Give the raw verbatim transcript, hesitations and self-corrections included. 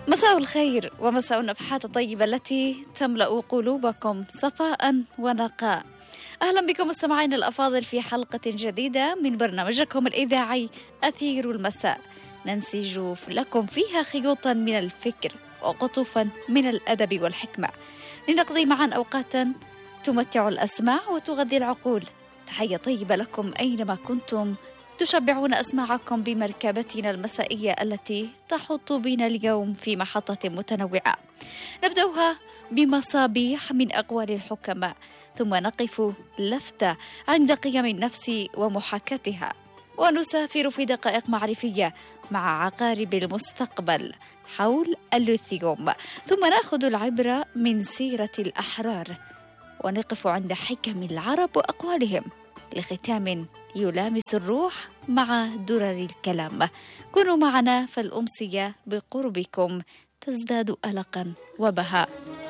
مساء الخير ومساء النفحات الطيبة التي تملأ قلوبكم صفاء ونقاء. أهلا بكم مستمعين الأفاضل في حلقة جديدة من برنامجكم الإذاعي أثير المساء، ننسج لكم فيها خيوطا من الفكر وقطوفا من الأدب والحكمة، لنقضي معا أوقاتا تمتع الأسماع وتغذي العقول. تحية طيبة لكم أينما كنتم تشبعون أسماعكم بمركبتنا المسائية التي تحط بنا اليوم في محطة متنوعة. نبدأها بمصابيح من أقوال الحكماء، ثم نقف لفتة عند قيم النفس ومحاكاتها، ونسافر في دقائق معرفية مع عقارب المستقبل حول الليثيوم، ثم نأخذ العبرة من سيرة الأحرار ونقف عند حكم العرب وأقوالهم، لختام يلامس الروح مع درر الكلام. كونوا معنا فالأمسية بقربكم تزداد ألقا وبهاء.